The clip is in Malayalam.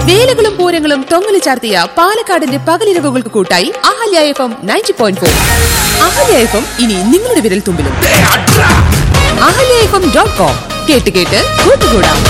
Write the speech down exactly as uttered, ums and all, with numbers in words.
വേലകളും പൂരങ്ങളും തൊങ്ങല് ചാർത്തിയ പാലക്കാടിന്റെ പകലിരവുകൾക്ക് കൂട്ടായി Ahalya F M ninety point four. Ahalya F M ഇനി നിങ്ങളുടെ വിരൽ തുമ്പിലും. Ahalya F M dot com കേട്ട് കേട്ട് കൂട്ടുകൂടാം.